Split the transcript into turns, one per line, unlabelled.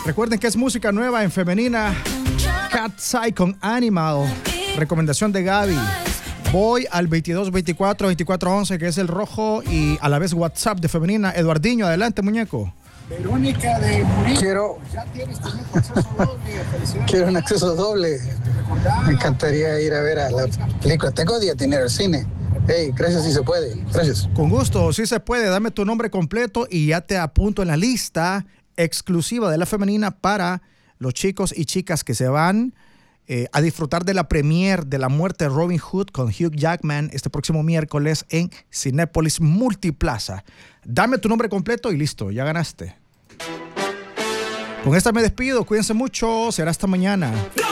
Recuerden que es música nueva en femenina. Cat's con Animal. Recomendación de Gaby. Voy al 2224-2411, que es el rojo, y a la vez WhatsApp de femenina. Eduardiño, adelante, muñeco.
Verónica de Murillo. Quiero un acceso doble. Me encantaría ir a ver a la película. Tengo día dinero al cine. Hey, gracias si se puede. Gracias.
Con gusto, sí se puede. Dame tu nombre completo y ya te apunto en la lista exclusiva de la femenina para los chicos y chicas que se van a disfrutar de la premiere de La Muerte de Robin Hood con Hugh Jackman este próximo miércoles en Cinépolis Multiplaza. Dame tu nombre completo y listo, ya ganaste. Con esta me despido, cuídense mucho, será hasta mañana.